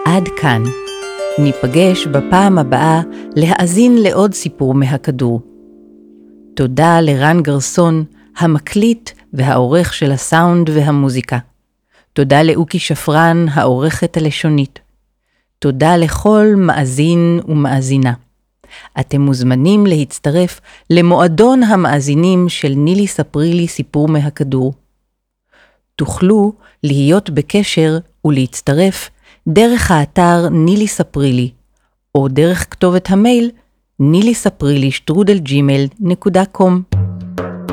עד כאן. ניפגש בפעם הבאה להאזין לעוד סיפור מהכדור. תודה לרן גרסון, המקליט והעורך של הסאונד והמוזיקה. תודה לאוקי שפרן, העורכת הלשונית. תודה לכל מאזין ומאזינה. אתם מוזמנים להצטרף למועדון המאזינים של נילי ספרי לי סיפור מהכדור. תוכלו להיות בקשר ולהצטרף דרך האתר נילי ספרי לי, או דרך כתובת המייל nilisaprile@gmail.com.